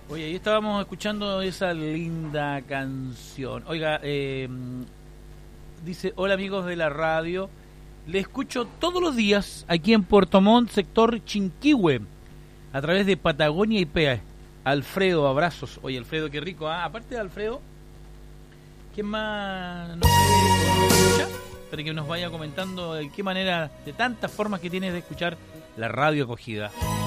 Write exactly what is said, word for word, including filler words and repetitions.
Oye, ahí estábamos escuchando esa linda canción. Oiga, eh, dice, hola amigos de la radio, le escucho todos los días aquí en Puerto Montt, sector Chinquihue, a través de Patagonia I P A. Alfredo, abrazos. Oye, Alfredo, qué rico, ¿ah? Aparte de Alfredo, ¿quién más nos escucha? Para que nos vaya comentando de qué manera, de tantas formas que tienes de escuchar la radio acogida.